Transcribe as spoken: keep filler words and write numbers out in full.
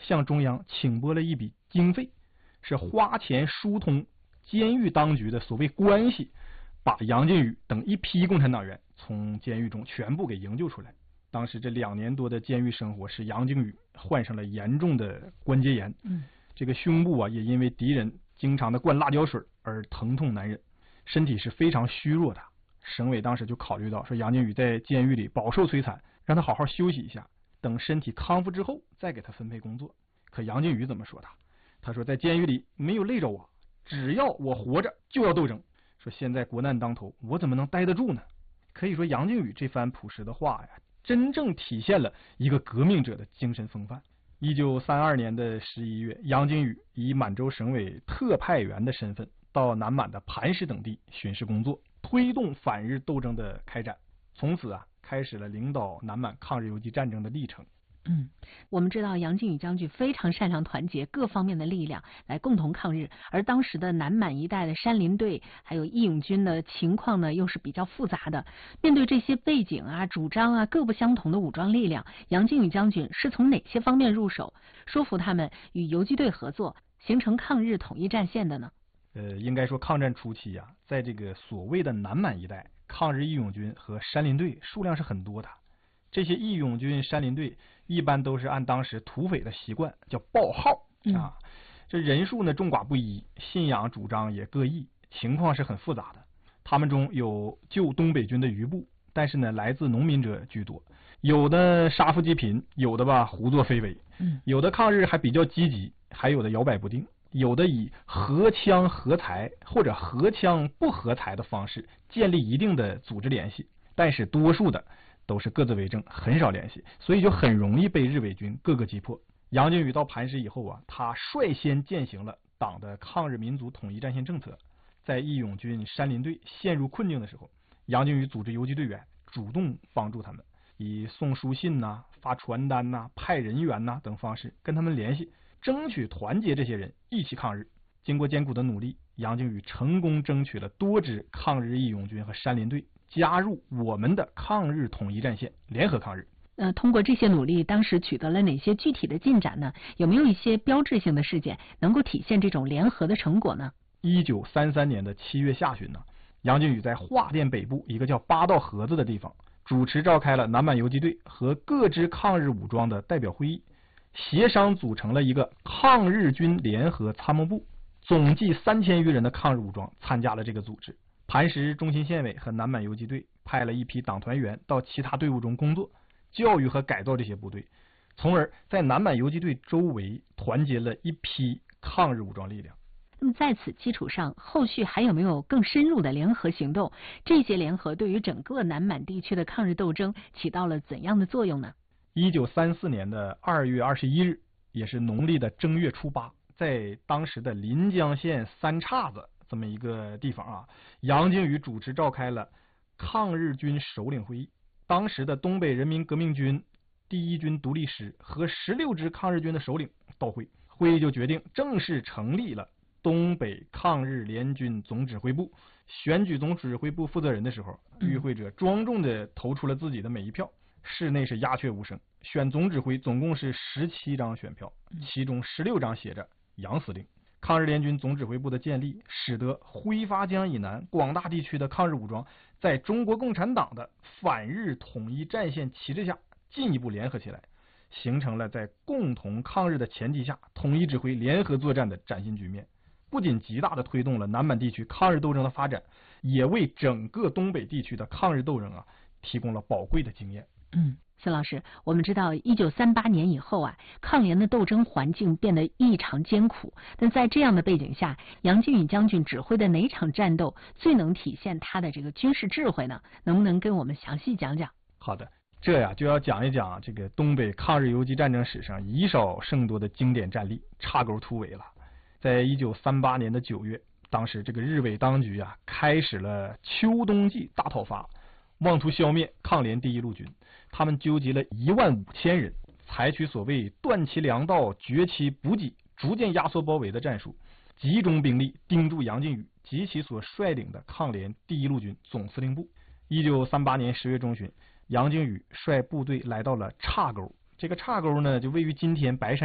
向中央请拨了一笔经费，是花钱疏通监狱当局的所谓关系，把杨靖宇等一批共产党员从监狱中全部给营救出来。当时这两年多的监狱生活使杨靖宇患上了严重的关节炎，嗯，这个胸部啊也因为敌人经常的灌辣椒水而疼痛难忍，身体是非常虚弱的。省委当时就考虑到说杨靖宇在监狱里饱受摧残，让他好好休息一下，等身体康复之后再给他分配工作。可杨靖宇怎么说的？他说在监狱里没有累着我，只要我活着就要斗争，说现在国难当头，我怎么能待得住呢？可以说杨靖宇这番朴实的话呀，真正体现了一个革命者的精神风范。一九三二年的十一月，杨靖宇以满洲省委特派员的身份到南满的磐石等地巡视工作，推动反日斗争的开展，从此啊开始了领导南满抗日游击战争的历程。 嗯，我们知道杨靖宇将军非常擅长团结各方面的力量来共同抗日，而当时的南满一带的山林队还有义勇军的情况呢又是比较复杂的。面对这些背景啊、主张啊各不相同的武装力量，杨靖宇将军是从哪些方面入手，说服他们与游击队合作，形成抗日统一战线的呢？ 呃，应该说抗战初期啊，在这个所谓的南满一带，抗日义勇军和山林队数量是很多的。这些义勇军、山林队一般都是按当时土匪的习惯叫报号啊，这人数呢众寡不一，信仰主张也各异，情况是很复杂的。他们中有旧东北军的余部，但是呢来自农民者居多，有的杀富济贫，有的吧胡作非为，有的抗日还比较积极，还有的摇摆不定，有的以合枪合财或者合枪不合财的方式建立一定的组织联系，但是多数的都是各自为政，很少联系，所以就很容易被日伪军各个击破。杨靖宇到磐石以后啊，他率先践行了党的抗日民族统一战线政策。在义勇军、山林队陷入困境的时候，杨靖宇组织游击队员主动帮助他们，以送书信呐、啊、发传单呐、啊、派人员呐、啊、等方式跟他们联系，争取团结这些人一起抗日。经过艰苦的努力，杨靖宇成功争取了多支抗日义勇军和山林队加入我们的抗日统一战线，联合抗日。 呃，通过这些努力，当时取得了哪些具体的进展呢？有没有一些标志性的事件能够体现这种联合的成果呢？ 一九三三年的七月下旬呢，杨靖宇在桦甸北部一个叫八道河子的地方，主持召开了南满游击队和各支抗日武装的代表会议，协商组成了一个抗日军联合参谋部，总计三千余人的抗日武装参加了这个组织。磐石中心县委和南满游击队派了一批党团员到其他队伍中工作，教育和改造这些部队，从而在南满游击队周围团结了一批抗日武装力量。 那么在此基础上，后续还有没有更深入的联合行动？这些联合对于整个南满地区的抗日斗争起到了怎样的作用呢？ 一九三四年的二月二十一日，也是农历的正月初八，在当时的临江县三岔子这么一个地方啊，杨靖宇主持召开了抗日军首领会议。当时的东北人民革命军第一军独立师和十六支抗日军的首领到会，会议就决定正式成立了东北抗日联军总指挥部。选举总指挥部负责人的时候，与会者庄重的投出了自己的每一票，室内是鸦雀无声。选总指挥总共是十七张选票，其中十六张写着杨司令。抗日联军总指挥部的建立，使得挥发江以南广大地区的抗日武装在中国共产党的反日统一战线旗帜下进一步联合起来，形成了在共同抗日的前提下统一指挥联合作战的崭新局面。不仅极大的推动了南满地区抗日斗争的发展，也为整个东北地区的抗日斗争啊提供了宝贵的经验。 嗯，孙老师，我们知道一九三八年以后啊，抗联的斗争环境变得异常艰苦。但在这样的背景下，杨靖宇将军指挥的哪场战斗最能体现他的这个军事智慧呢？能不能跟我们详细讲讲？ 好的，这呀就要讲一讲这个东北抗日游击战争史上以少胜多的经典战例插沟突围了。在一九三八年的九月，当时这个日伪当局啊开始了秋冬季大讨伐，妄图消灭抗联第一路军。他们纠集了一万五千人，采取所谓断其粮道、绝其补给、逐渐压缩包围的战术，集中兵力盯住杨靖宇及其所率领的抗联第一路军总司令部。一九三八年十月中旬，杨靖宇率部队来到了岔沟，这个岔沟呢就位于今天白山